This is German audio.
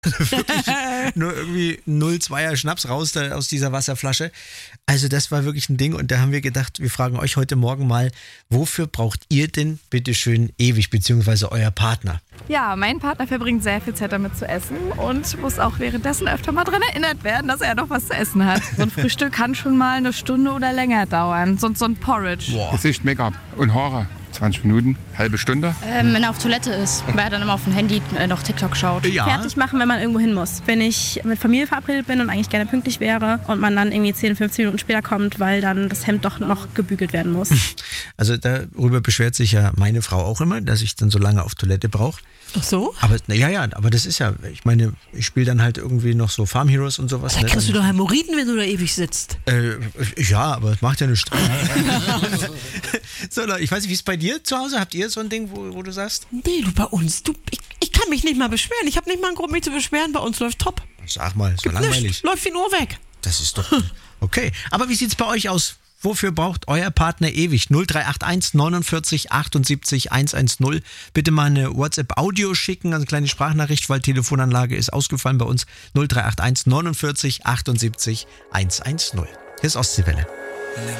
Wirklich nur irgendwie 0,2er Schnaps raus da aus dieser Wasserflasche. Also das war wirklich ein Ding und da haben wir gedacht, wir fragen euch heute Morgen mal, wofür braucht ihr denn bitteschön ewig, beziehungsweise euer Partner? Ja, mein Partner verbringt sehr viel Zeit damit zu essen und muss auch währenddessen öfter mal daran erinnert werden, dass er noch was zu essen hat. So ein Frühstück kann schon mal eine Stunde oder länger dauern. So ein Porridge. Boah. Gesicht, Make-up und Haare. 20 Minuten, halbe Stunde. Wenn er auf Toilette ist, weil er dann immer auf dem Handy noch TikTok schaut. Ja. Fertig machen, wenn man irgendwo hin muss. Wenn ich mit Familie verabredet bin und eigentlich gerne pünktlich wäre und man dann irgendwie 10, 15 Minuten später kommt, weil dann das Hemd doch noch gebügelt werden muss. Also darüber beschwert sich ja meine Frau auch immer, dass ich dann so lange auf Toilette brauche. Ach so? Aber ja, aber das ist ja, ich meine, ich spiele dann halt irgendwie noch so Farm Heroes und sowas. Da kriegst du doch Hämorrhoiden, wenn du da ewig sitzt. Ja, aber es macht ja nichts. So, Leute, ich weiß nicht, wie es bei dir zu Hause? Habt ihr so ein Ding, wo du sagst? Nee, du bei uns. Ich kann mich nicht mal beschweren. Ich habe nicht mal einen Grund, mich zu beschweren. Bei uns läuft top. Sag mal, ist doch Gibt langweilig. nichts. Läuft wie nur weg. Das ist doch okay. Aber wie sieht's bei euch aus? Wofür braucht euer Partner ewig? 0381 49 78 110. Bitte mal eine WhatsApp-Audio schicken, also eine kleine Sprachnachricht, weil Telefonanlage ist ausgefallen bei uns. 0381 49 78 110. Hier ist Ostseewelle.